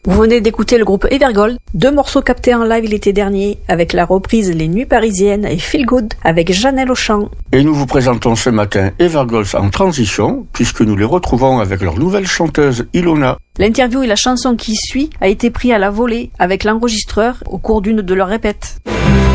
Vous venez d'écouter le groupe Evergold, 2 morceaux captés en live l'été dernier avec la reprise Les Nuits Parisiennes et Feel Good avec Janelle au chant. Et nous vous présentons ce matin Evergold en transition puisque nous les retrouvons avec leur nouvelle chanteuse Ilona. L'interview et la chanson qui suit a été pris à la volée avec l'enregistreur au cours d'une de leurs répètes.